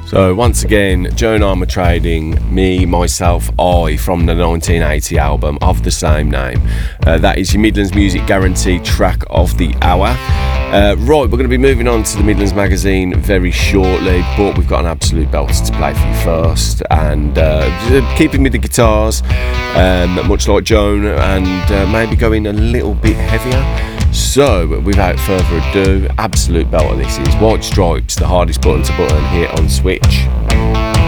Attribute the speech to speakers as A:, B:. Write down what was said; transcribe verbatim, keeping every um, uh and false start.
A: So once again, Joan Armatrading, Me, Myself, I from the nineteen eighty album of the same name. Uh, that is your Midlands Music Guarantee track of the hour. Uh, right, we're going to be moving on to the Midlands Magazine very shortly, but we've got an absolute belter to play for you first. And uh, keeping with the guitars, um, much like Joan, and uh, maybe going a little bit heavier. So, without further ado, absolute belter this is White Stripes, The Hardest Button to Button here on Switch.